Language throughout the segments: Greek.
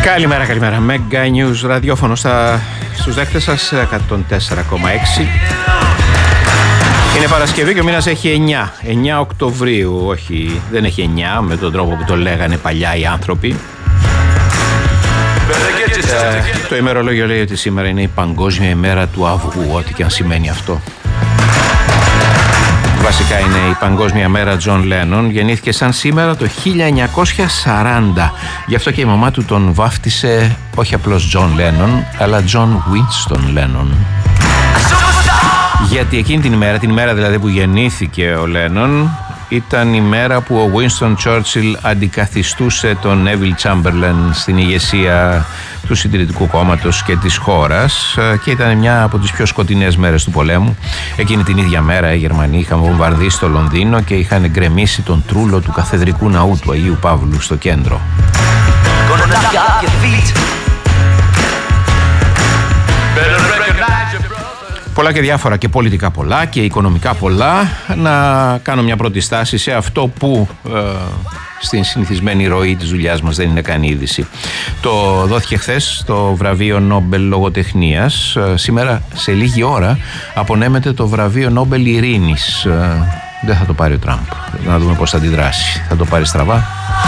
Καλημέρα. Mega News ραδιόφωνο στους δέχτες σας 104,6. Είναι Παρασκευή και ο μήνας έχει 9 Οκτωβρίου. Όχι, δεν έχει 9 με τον τρόπο που το λέγανε παλιά οι άνθρωποι. Το ημερολόγιο λέει ότι σήμερα είναι η Παγκόσμια ημέρα του αυγού, ό,τι και αν σημαίνει αυτό. Βασικά είναι η Παγκόσμια μέρα Τζον Λένον. Γεννήθηκε σαν σήμερα το 1940. Γι' αυτό και η μαμά του τον βάφτισε όχι απλώς Τζον Λένον, αλλά Τζον Βίνστον Λένον. Γιατί εκείνη την ημέρα δηλαδή που γεννήθηκε ο Λένον, ήταν η μέρα που ο Winston Churchill αντικαθιστούσε τον Neville Chamberlain στην ηγεσία του Συντηρητικού Κόμματος και της χώρας, και ήταν μια από τις πιο σκοτεινές μέρες του πολέμου. Εκείνη την ίδια μέρα οι Γερμανοί είχαν βομβαρδίσει το Λονδίνο και είχαν γκρεμίσει τον τρούλο του καθεδρικού ναού του Αγίου Παύλου στο κέντρο. Πολλά και διάφορα, και πολιτικά πολλά και οικονομικά πολλά. Να κάνω μια πρώτη στάση σε αυτό που στην συνηθισμένη ροή της δουλειάς μας δεν είναι καν είδηση. Το δόθηκε χθες το βραβείο Νόμπελ Λογοτεχνίας. Σήμερα σε λίγη ώρα απονέμεται το βραβείο Νόμπελ Ειρήνης. Δεν θα το πάρει ο Τραμπ. Να δούμε πώς θα αντιδράσει. Θα το πάρει στραβά.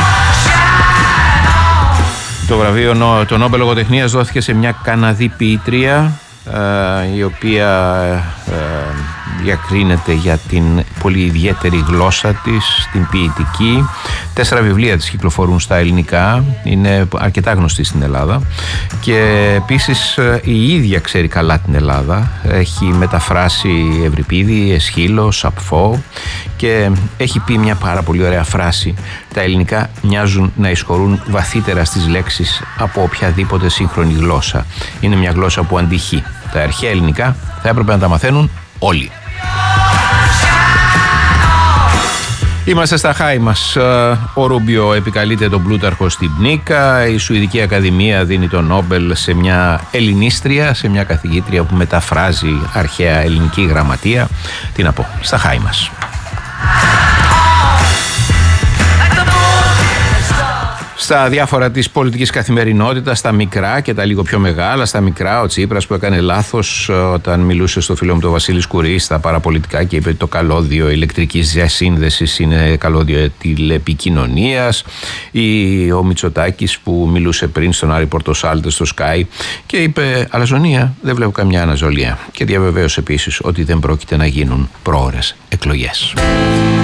Το βραβείο το Νόμπελ Λογοτεχνίας δόθηκε σε μια Καναδή ποιήτρια, η οποία διακρίνεται για την πολύ ιδιαίτερη γλώσσα της, την ποιητική. 4 βιβλία της κυκλοφορούν στα ελληνικά, είναι αρκετά γνωστή στην Ελλάδα, και επίσης η ίδια ξέρει καλά την Ελλάδα. Έχει μεταφράσει Ευρυπίδη, Εσχύλο, Σαπφό, και έχει πει μια πάρα πολύ ωραία φράση: τα ελληνικά μοιάζουν να εισχωρούν βαθύτερα στις λέξεις από οποιαδήποτε σύγχρονη γλώσσα. Είναι μια γλώσσα που αντυχεί. Τα αρχαία ελληνικά θα έπρεπε να τα μαθαίνουν όλοι. Είμαστε στα χάη μας. Ο Ρούμπιο επικαλείται τον Πλούταρχο στην Πνίκα. Η Σουηδική Ακαδημία δίνει τον Νόμπελ σε μια Ελληνίστρια, σε μια καθηγήτρια που μεταφράζει αρχαία ελληνική γραμματεία. Τι να πω, στα χάη μας. Στα διάφορα της πολιτικής καθημερινότητας, στα μικρά και τα λίγο πιο μεγάλα. Στα μικρά, ο Τσίπρας που έκανε λάθος όταν μιλούσε στο φίλο μου τον Βασίλη Σκουρή στα παραπολιτικά και είπε ότι το καλώδιο ηλεκτρικής διασύνδεσης είναι καλώδιο τηλεπικοινωνίας. Ή ο Μητσοτάκης που μιλούσε πριν στον Άρη Πορτοσάλτε στο Sky και είπε: αλαζονία, δεν βλέπω καμιά αναζωλία. Και διαβεβαίωσε επίσης ότι δεν πρόκειται να γίνουν πρόωρες εκλογές.